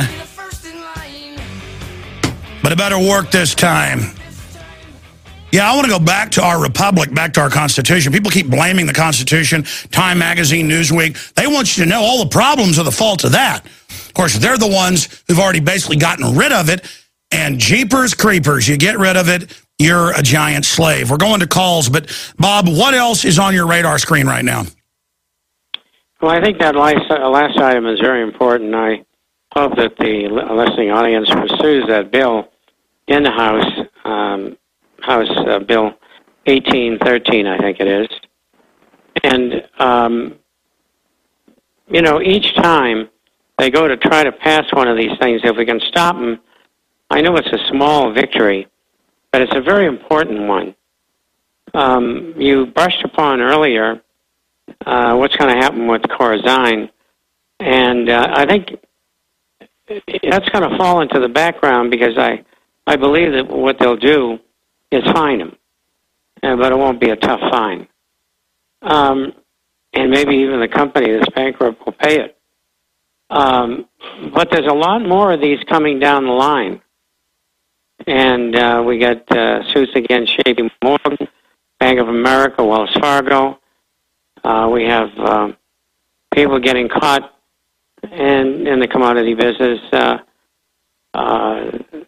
But it better work this time. Yeah, I want to go back to our republic, back to our Constitution. People keep blaming the Constitution, Time Magazine, Newsweek. They want you to know all the problems are the fault of that. Of course, they're the ones who've already basically gotten rid of it. And jeepers creepers, you get rid of it, you're a giant slave. We're going to calls, but Bob, what else is on your radar screen right now? Well, I think that last, uh, last item is very important. I hope that the listening audience pursues that bill in the House, um, House uh, Bill eighteen thirteen, I think it is. And, um, you know, each time they go to try to pass one of these things, if we can stop them, I know it's a small victory, but it's a very important one. Um, you brushed upon earlier uh, what's going to happen with Corzine, and uh, I think that's going to fall into the background because I, I believe that what they'll do is fine him, uh, but it won't be a tough fine. Um, and maybe even the company that's bankrupt will pay it. Um, but there's a lot more of these coming down the line. And uh, we got uh, suits against J P Morgan, Bank of America, Wells Fargo. Uh, we have uh, people getting caught in, in the commodity business, uh, uh,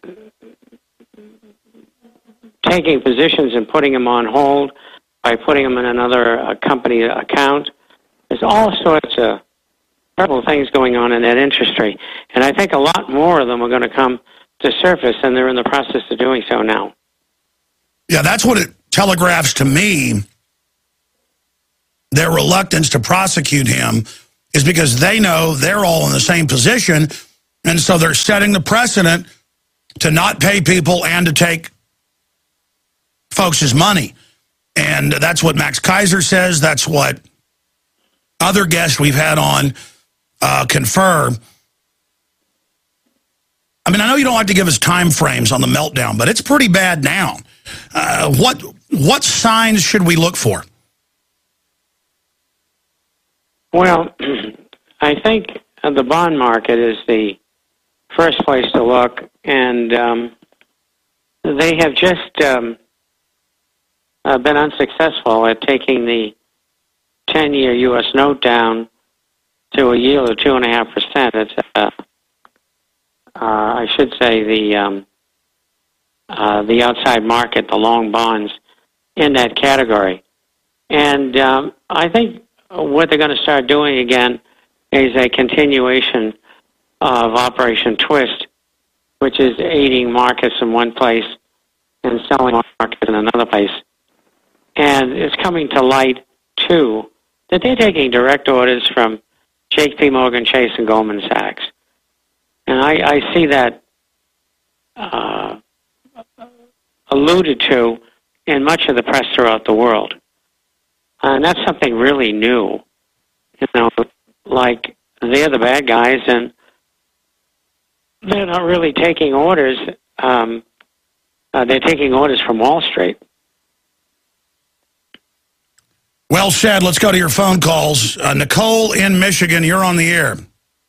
taking positions and putting them on hold by putting them in another uh, company account. There's all sorts of terrible things going on in that industry. And I think a lot more of them are going to come to surface, and they're in the process of doing so now. Yeah, that's what it telegraphs to me their reluctance to prosecute him is because they know they're all in the same position, and so they're setting the precedent to not pay people and to take folks' money. And that's what Max Keiser says. That's what other guests we've had on uh, confer. I mean, I know you don't like to give us time frames on the meltdown, but it's pretty bad now. Uh, what what signs should we look for? Well, I think the bond market is the first place to look, and um, they have just um, uh, been unsuccessful at taking the ten-year U S note down to a yield of two point five percent. It's, uh, uh, I should say, the um, uh, the outside market, the long bonds, in that category. And um, I think what they're going to start doing again is a continuation of Operation Twist, which is aiding markets in one place and selling markets in another place. And it's coming to light, too, that they're taking direct orders from J P Morgan Chase and Goldman Sachs. And I, I see that uh, alluded to in much of the press throughout the world. And that's something really new. You know, like they're the bad guys and they're not really taking orders. Um, uh, they're taking orders from Wall Street. Well said. Let's go to your phone calls. Uh, Nicole in Michigan, you're on the air.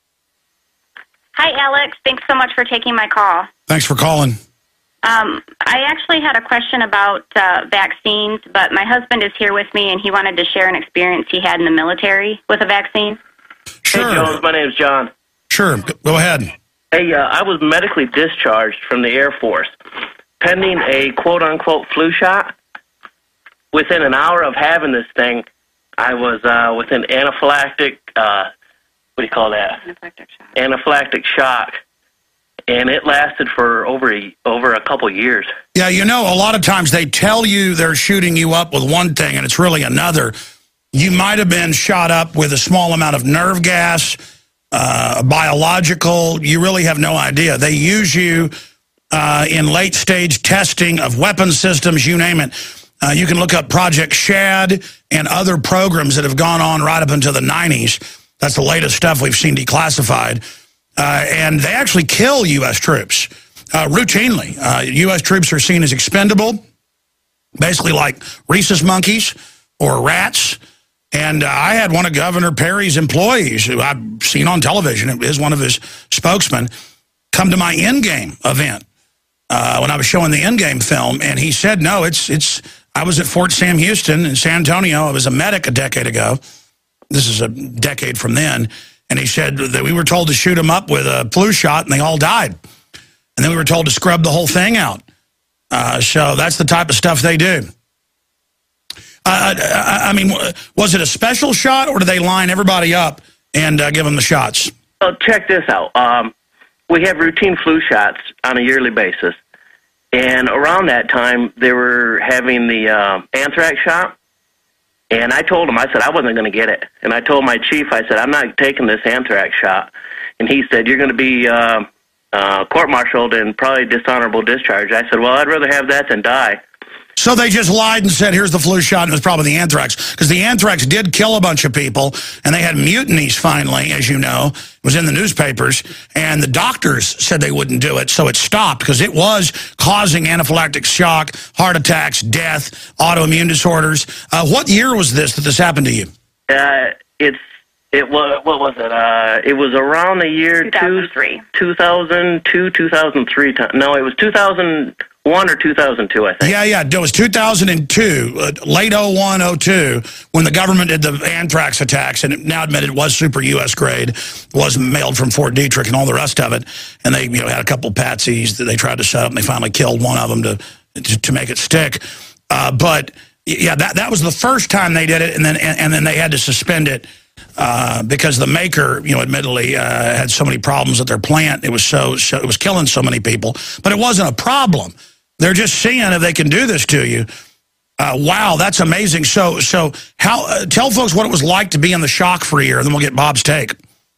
Hi, Alex. Thanks so much for taking my call. Thanks for calling. Um, I actually had a question about uh, vaccines, but my husband is here with me, and he wanted to share an experience he had in the military with a vaccine. Sure. Hey, Jones. My name's John. Sure. Go ahead. Hey, uh, I was medically discharged from the Air Force pending a quote-unquote flu shot. Within an hour of having this thing, I was uh, with an anaphylactic, uh, what do you call that? Anaphylactic shock. Anaphylactic shock. And it lasted for over a, over a couple years. Yeah, you know, a lot of times they tell you they're shooting you up with one thing, and it's really another. You might have been shot up with a small amount of nerve gas, uh, biological. You really have no idea. They use you uh, in late-stage testing of weapon systems, you name it. Uh, you can look up Project Shad and other programs that have gone on right up until the nineties. That's the latest stuff we've seen declassified. Uh, and they actually kill U S troops uh, routinely. Uh, U S troops are seen as expendable, basically like rhesus monkeys or rats. And uh, I had one of Governor Perry's employees, who I've seen on television, it is one of his spokesmen, come to my Endgame event uh, when I was showing the Endgame film. And he said, no, it's, it's, I was at Fort Sam Houston in San Antonio. I was a medic a decade ago. This is a decade from then. And he said that we were told to shoot them up with a flu shot, and they all died. And then we were told to scrub the whole thing out. Uh, so that's the type of stuff they do. Uh, I, I mean, was it a special shot, or did they line everybody up and uh, give them the shots? Well, check this out. Um, we have routine flu shots on a yearly basis. And around that time, they were having the uh, anthrax shot. And I told him, I said, I wasn't going to get it. And I told my chief, I said, I'm not taking this anthrax shot. And he said, you're going to be uh, uh, court-martialed and probably dishonorable discharge. I said, well, I'd rather have that than die. So they just lied and said, here's the flu shot, and it was probably the anthrax. Because the anthrax did kill a bunch of people, and they had mutinies finally, as you know. It was in the newspapers, and the doctors said they wouldn't do it, so it stopped, because it was causing anaphylactic shock, heart attacks, death, autoimmune disorders. Uh, what year was this that this happened to you? Uh, it's it was what was it? Uh, it was around the year two thousand three. two thousand two, two thousand three. No, it was two thousand one or two thousand two, I think. Yeah, yeah. It was two thousand two, uh, late oh one, oh two, when the government did the anthrax attacks, and it now admitted it was super U S grade, was mailed from Fort Detrick and all the rest of it. And they, you know, had a couple patsies that they tried to set up, and they finally killed one of them to to, to make it stick. Uh, but yeah, that that was the first time they did it, and then and, and then they had to suspend it. Uh, because the maker, you know, admittedly uh, had so many problems at their plant. It was so, so it was killing so many people, but it wasn't a problem. They're just seeing if they can do this to you. Uh, wow, that's amazing. So, so how? Uh, tell folks what it was like to be in the shock for a year, and then we'll get Bob's take.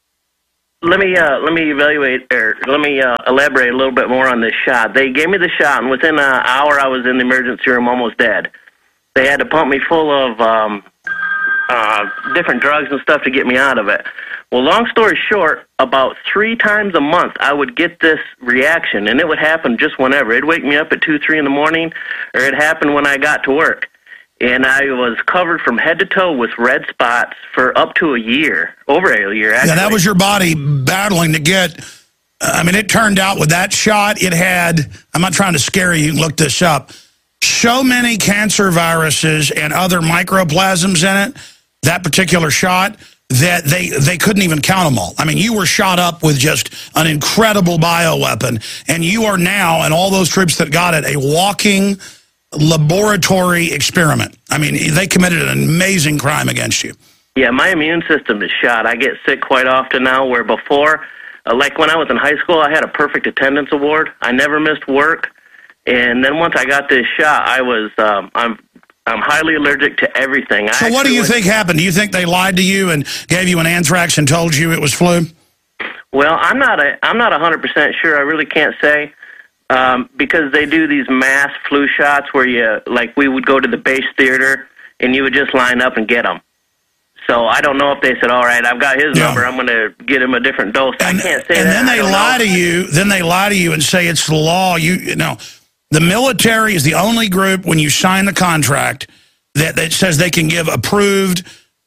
Let me uh, let me evaluate, or let me uh, elaborate a little bit more on this shot. They gave me the shot, and within an hour, I was in the emergency room, almost dead. They had to pump me full of um, uh, different drugs and stuff to get me out of it. Well, long story short, about three times a month, I would get this reaction, and it would happen just whenever. It'd wake me up at two, three in the morning, or it happened when I got to work. And I was covered from head to toe with red spots for up to a year, over a year, actually. Yeah, that was your body battling to get, I mean, it turned out with that shot, it had, I'm not trying to scare you, you can look this up, so many cancer viruses and other microplasms in it, that particular shot, that they, they couldn't even count them all. I mean, you were shot up with just an incredible bioweapon, and you are now, and all those troops that got it, a walking laboratory experiment. I mean, they committed an amazing crime against you. Yeah, my immune system is shot. I get sick quite often now, where before, uh, like when I was in high school, I had a perfect attendance award. I never missed work. And then once I got this shot, I was, um, I'm I'm highly allergic to everything. So I what do you went, think happened? Do you think they lied to you and gave you an anthrax and told you it was flu? Well, I'm not a, I'm not one hundred percent sure. I really can't say. Um, because they do these mass flu shots where you, like we would go to the base theater and you would just line up and get them. So I don't know if they said, all right, I've got his yeah. number, I'm going to get him a different dose. And, I can't say and that. And then they lie know. to you, then they lie to you and say it's the law. You, you know, the military is the only group when you sign the contract that, that says they can give approved,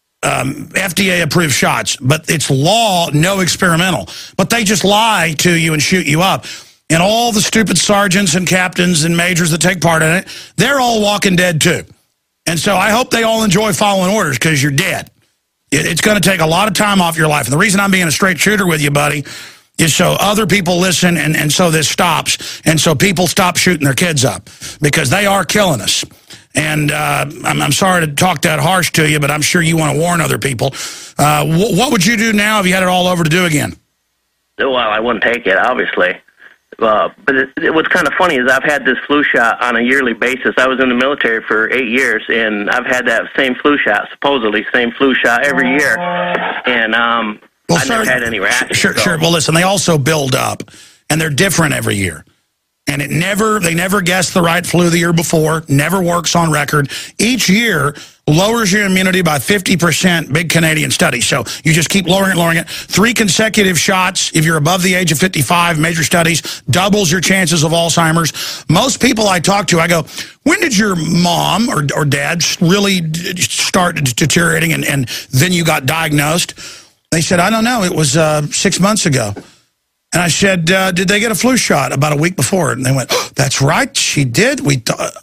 um, F D A-approved shots. But it's law, no experimental. But they just lie to you and shoot you up. And all the stupid sergeants and captains and majors that take part in it, they're all walking dead too. And so I hope they all enjoy following orders, because you're dead. It's going to take a lot of time off your life. And the reason I'm being a straight shooter with you, buddy, is so other people listen, and, and so this stops. And so people stop shooting their kids up, because they are killing us. And uh, I'm, I'm sorry to talk that harsh to you, but I'm sure you want to warn other people. Uh, wh what would you do now if you had it all over to do again? Well, I wouldn't take it, obviously. Uh, but it, it, what's kind of funny is I've had this flu shot on a yearly basis. I was in the military for eight years, and I've had that same flu shot, supposedly same flu shot every year. And um, well, I sir, never had any reaction. Sure, so. sure. Well, listen, they also build up, and they're different every year. And it never, they never guessed the right flu the year before, never works on record. Each year lowers your immunity by fifty percent, big Canadian study. So you just keep lowering it, lowering it. Three consecutive shots, if you're above the age of fifty-five, major studies, doubles your chances of Alzheimer's. Most people I talk to, I go, when did your mom or, or dad really start deteriorating and, and then you got diagnosed? They said, I don't know, it was uh, six months ago. And I said, uh, did they get a flu shot about a week before? And they went, oh, that's right, she did. We thought,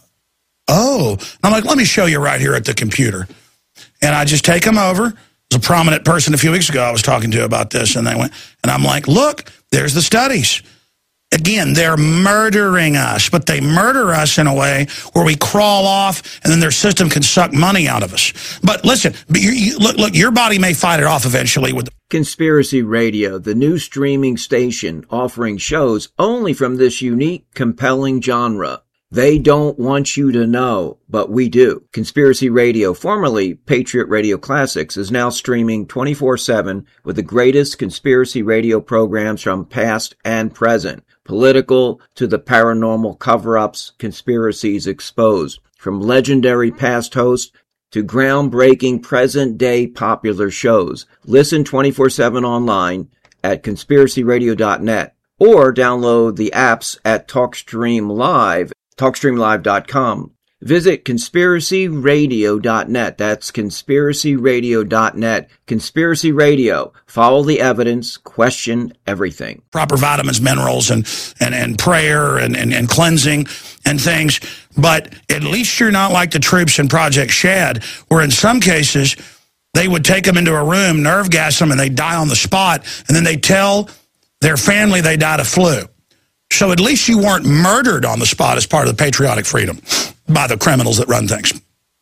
oh. And I'm like, let me show you right here at the computer. And I just take them over. There's a prominent person a few weeks ago I was talking to about this, and they went, and I'm like, look, there's the studies. Again, they're murdering us, but they murder us in a way where we crawl off, and then their system can suck money out of us. But listen, but you, you, look, look, your body may fight it off eventually with Conspiracy Radio, the new streaming station offering shows only from this unique, compelling genre. They don't want you to know, but we do. Conspiracy Radio, formerly Patriot Radio Classics, is now streaming twenty-four seven with the greatest conspiracy radio programs from past and present. Political to the paranormal cover-ups, conspiracies exposed. From legendary past hosts to groundbreaking present-day popular shows. Listen twenty-four seven online at conspiracy radio dot net or download the apps at TalkStream Live, talkstream live dot com. Visit conspiracy radio dot net. That's conspiracy radio dot net. Conspiracy Radio. Follow the evidence. Question everything. Proper vitamins, minerals, and, and, and prayer and, and, and cleansing and things. But at least you're not like the troops in Project Shad, where in some cases they would take them into a room, nerve gas them, and they die on the spot. And then they tell their family they died of flu. So at least you weren't murdered on the spot as part of the patriotic freedom by the criminals that run things.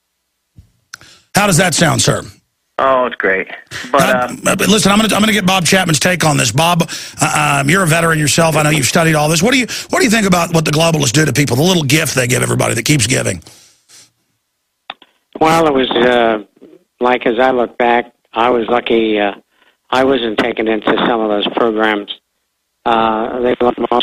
How does that sound, sir? Oh, it's great. But, uh, uh, but listen, I'm going to I'm going to get Bob Chapman's take on this. Bob, uh, um, you're a veteran yourself. I know you've studied all this. What do you what do you think about what the globalists do to people? The little gift they give everybody that keeps giving. Well, it was uh, like as I look back, I was lucky. Uh, I wasn't taken into some of those programs. Uh, they look most